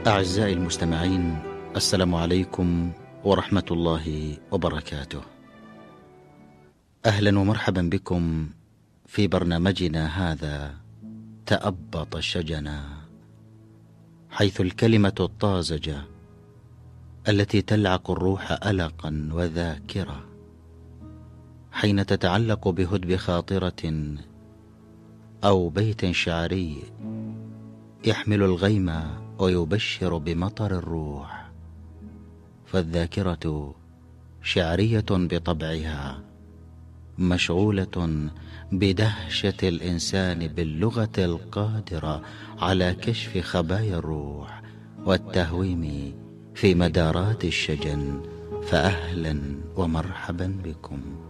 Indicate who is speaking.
Speaker 1: أعزائي المستمعين، السلام عليكم ورحمة الله وبركاته. أهلا ومرحبا بكم في برنامجنا هذا تأبط الشجنا، حيث الكلمة الطازجة التي تلعق الروح ألقا وذاكرة حين تتعلق بهدب خاطرة أو بيت شعري يحمل الغيم ويبشر بمطر الروح. فالذاكرة شعرية بطبعها، مشغولة بدهشة الإنسان باللغة القادرة على كشف خبايا الروح والتهويم في مدارات الشجن. فأهلا ومرحبا بكم.